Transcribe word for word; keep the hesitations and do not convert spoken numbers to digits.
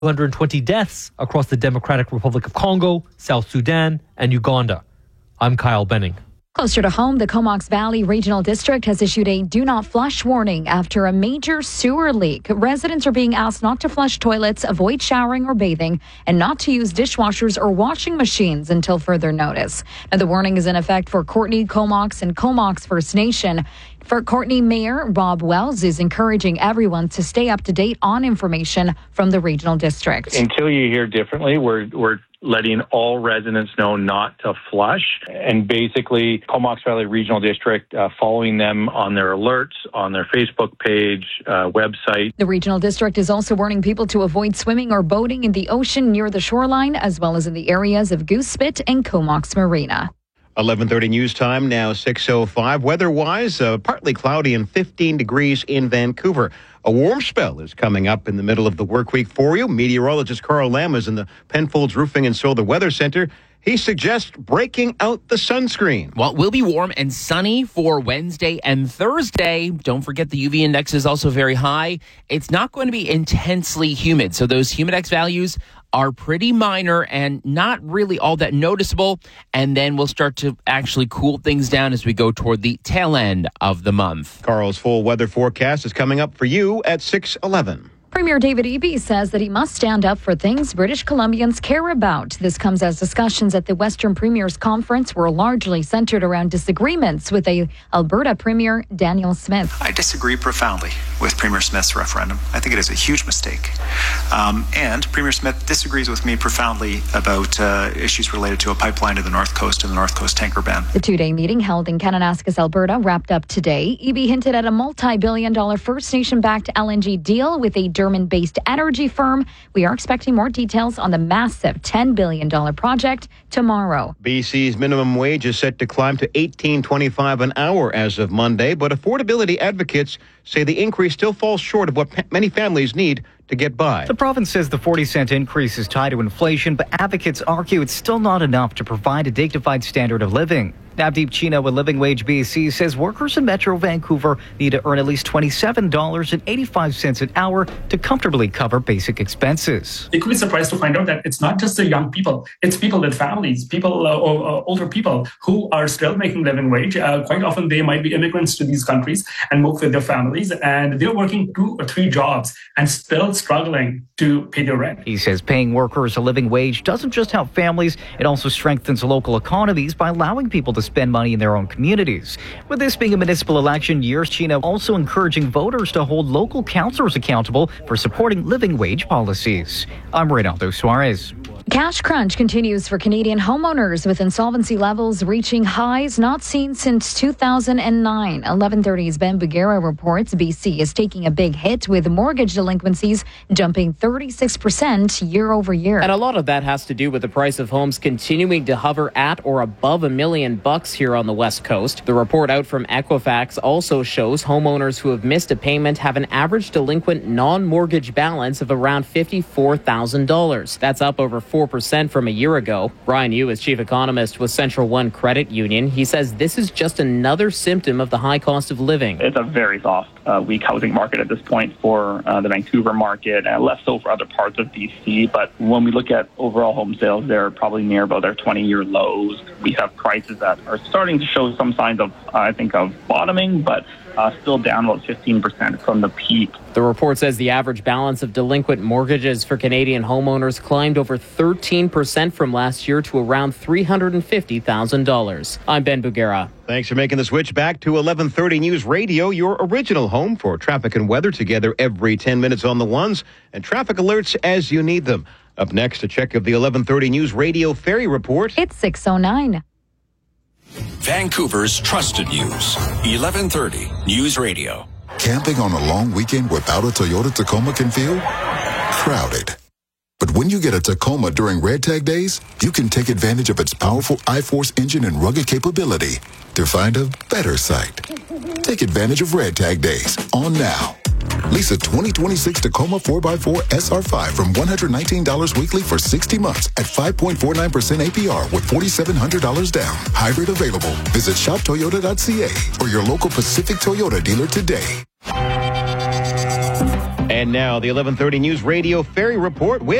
two hundred twenty deaths across the Democratic Republic of Congo, South Sudan, and Uganda. I'm Kyle Benning. Closer to home, the Comox Valley Regional District has issued a do not flush warning after a major sewer leak. Residents are being asked not to flush toilets, avoid showering or bathing, and not to use dishwashers or washing machines until further notice. Now, the warning is in effect for Courtenay, Comox, and Comox First Nation. For Courtenay, Mayor Bob Wells is encouraging everyone to stay up to date on information from the regional district. Until you hear differently, we're we're letting all residents know not to flush. And basically, Comox Valley Regional District, uh, following them on their alerts, on their Facebook page, uh, website. The regional district is also warning people to avoid swimming or boating in the ocean near the shoreline, as well as in the areas of Goose Spit and Comox Marina. eleven thirty news time, now six oh five. Weather-wise, uh, partly cloudy and fifteen degrees in Vancouver. A warm spell is coming up in the middle of the work week for you. Meteorologist Carl Lamb is in the Penfolds Roofing and Solar Weather Center. He suggests breaking out the sunscreen. Well, it will be warm and sunny for Wednesday and Thursday. Don't forget the U V index is also very high. It's not going to be intensely humid, so those humidex values are pretty minor and not really all that noticeable. And then we'll start to actually cool things down as we go toward the tail end of the month. Carl's full weather forecast is coming up for you at six eleven. Premier David Eby says that he must stand up for things British Columbians care about. This comes as discussions at the Western Premiers Conference were largely centered around disagreements with a Alberta Premier Danielle Smith. I disagree profoundly with Premier Smith's referendum. I think it is a huge mistake. Um, and Premier Smith disagrees with me profoundly about uh, issues related to a pipeline to the North Coast and the North Coast tanker ban. The two-day meeting held in Kananaskis, Alberta, wrapped up today. Eby hinted at a multi-billion dollar First Nation-backed L N G deal with a German-based energy firm. We are expecting more details on the massive ten billion dollars project tomorrow. B C's minimum wage is set to climb to eighteen twenty-five an hour as of Monday, but affordability advocates say the increase still falls short of what pa- many families need to get by. The province says the forty cent increase is tied to inflation, but advocates argue it's still not enough to provide a dignified standard of living. Navdeep Chino with Living Wage B C says workers in Metro Vancouver need to earn at least twenty-seven dollars and eighty-five cents an hour to comfortably cover basic expenses. They could be surprised to find out that it's not just the young people, it's people with families, people, uh, or, uh, older people who are still making living wage. Uh, quite often they might be immigrants to these countries and move with their families, and they're working two or three jobs and still struggling to pay their rent. He says paying workers a living wage doesn't just help families, it also strengthens local economies by allowing people to spend money in their own communities. With this being a municipal election year, Chino also encouraging voters to hold local councillors accountable for supporting living wage policies. I'm Reynaldo Suarez. Cash crunch continues for Canadian homeowners, with insolvency levels reaching highs not seen since two thousand nine. eleven thirty's Ben Bugera reports B C is taking a big hit, with mortgage delinquencies jumping thirty-six percent year over year. And a lot of that has to do with the price of homes continuing to hover at or above a million bucks here on the West Coast. The report out from Equifax also shows homeowners who have missed a payment have an average delinquent non-mortgage balance of around fifty-four thousand dollars. That's up over four percent from a year ago. Brian Yu is chief economist with Central One Credit Union. He says this is just another symptom of the high cost of living. It's a very soft, uh, weak housing market at this point for uh, the Vancouver market, and less so for other parts of B C. But when we look at overall home sales, they're probably near about their twenty-year lows. We have prices that are starting to show some signs of, uh, I think, of bottoming, but uh, still down about fifteen percent from the peak. The report says the average balance of delinquent mortgages for Canadian homeowners climbed over thirteen percent from last year to around three hundred fifty thousand dollars. I'm Ben Bugera. Thanks for making the switch back to eleven thirty News Radio, your original home for traffic and weather, together every ten minutes on the ones, and traffic alerts as you need them. Up next, a check of the eleven thirty News Radio Ferry Report. It's six oh nine. Vancouver's trusted news. eleven thirty News Radio. Camping on a long weekend without a Toyota Tacoma can feel crowded. But when you get a Tacoma during Red Tag Days, you can take advantage of its powerful I-Force engine and rugged capability to find a better site. Take advantage of Red Tag Days on now. Lease a twenty twenty-six Tacoma four by four S R five from one hundred nineteen dollars weekly for sixty months at five point four nine percent A P R with four thousand seven hundred dollars down. Hybrid available. Visit shop toyota dot c a or your local Pacific Toyota dealer today. And now the eleven thirty News Radio Ferry Report with